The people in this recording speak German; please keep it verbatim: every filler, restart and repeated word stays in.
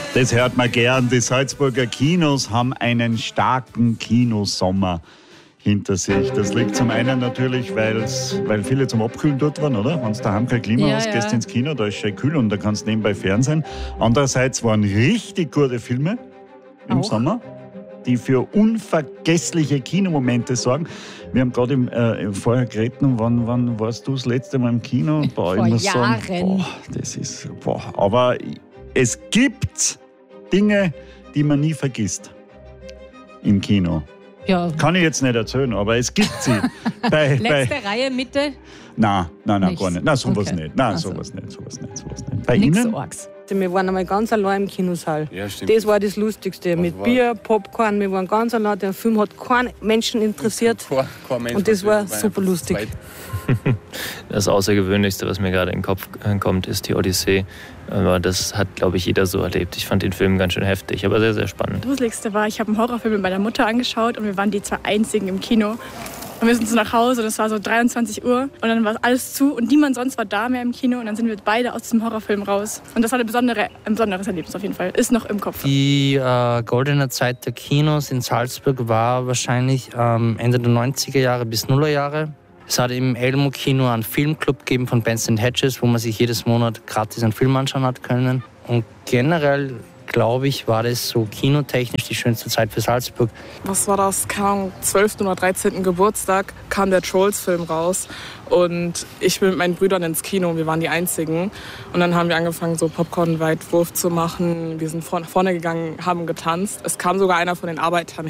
Das hört man gern. Die Salzburger Kinos haben einen starken Kinosommer hinter sich. Das liegt zum einen natürlich, weil's, weil viele zum Abkühlen dort waren, oder? Wenn du daheim kein Klima Ja, hast, ja. gehst ins Kino, da ist schön kühl und da kannst du nebenbei Fernsehen. Andererseits waren richtig gute Filme im Auch. Sommer, die für unvergessliche Kinomomente sorgen. Wir haben gerade im, äh, vorher geredet, wann, wann warst du das letzte Mal im Kino? Boah, Vor ich muss Jahren. Sagen, boah, das ist, boah. Aber es gibt Dinge, die man nie vergisst im Kino. Ja. Kann ich jetzt nicht erzählen, aber es gibt sie. bei, Letzte bei, Reihe, Mitte, nein, nein, nein, Nichts. gar nicht. Nein, sowas Okay. nicht. Nein, Also. sowas nicht, sowas nicht, sowas nicht. Bei nichts Ihnen? Orgs. Wir waren einmal ganz allein im Kinosaal. Ja, stimmt. Das war das Lustigste. Mit war- Bier, Popcorn, wir waren ganz allein. Der Film hat keinen Menschen interessiert. Kein- kein Mensch Und das war war dabei, super einfach lustig. zweit. Das Außergewöhnlichste, was mir gerade in den Kopf äh, kommt, ist die Odyssee. Aber das hat, glaube ich, jeder so erlebt. Ich fand den Film ganz schön heftig, aber sehr, sehr spannend. Das Gruseligste war, ich habe einen Horrorfilm mit meiner Mutter angeschaut und wir waren die zwei einzigen im Kino. Und wir sind so nach Hause und es war so dreiundzwanzig Uhr und dann war alles zu und niemand sonst war da mehr im Kino und dann sind wir beide aus diesem Horrorfilm raus. Und das war eine besondere, ein besonderes Erlebnis auf jeden Fall. Ist noch im Kopf. Die äh, goldene Zeit der Kinos in Salzburg war wahrscheinlich ähm, Ende der neunziger Jahre bis Nullerjahre. Es hat im Elmo-Kino einen Filmclub gegeben von Benson Hedges, wo man sich jedes Monat gratis einen Film anschauen hat können. Und generell, glaube ich, war das so kinotechnisch die schönste Zeit für Salzburg. Was war das? Keine Ahnung, zwölften oder dreizehnten Geburtstag kam der Trolls-Film raus. Und ich bin mit meinen Brüdern ins Kino und wir waren die Einzigen. Und dann haben wir angefangen, so Popcorn-Weitwurf zu machen. Wir sind vor- nach vorne gegangen, haben getanzt. Es kam sogar einer von den Arbeitern